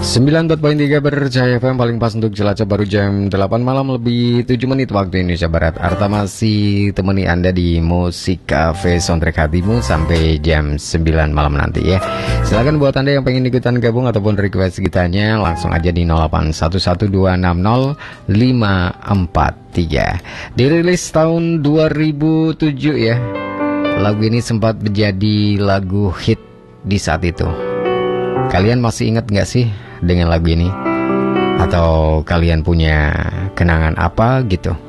94.3 Berjaya FM, paling pas untuk jelajah baru jam 8 malam lebih 7 menit waktu Indonesia Barat. Arta masih temani Anda di Musik Cafe Soundtrack Hatimu sampai jam 9 malam nanti ya. Silakan buat Anda yang pengen ikutan gabung ataupun request gitarnya, langsung aja di 0811260543. Dirilis tahun 2007 ya. Lagu ini sempat menjadi lagu hit di saat itu. Kalian masih ingat gak sih dengan lagu ini? Atau kalian punya kenangan apa gitu?